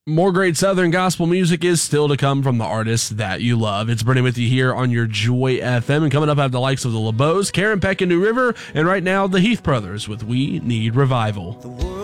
More great Southern gospel music is still to come from the artists that you love. It's Brittany with you here on your Joy FM. And coming up, I have the likes of the LeBeaus, Karen Peck and New River, and right now, the Heath Brothers with We Need Revival.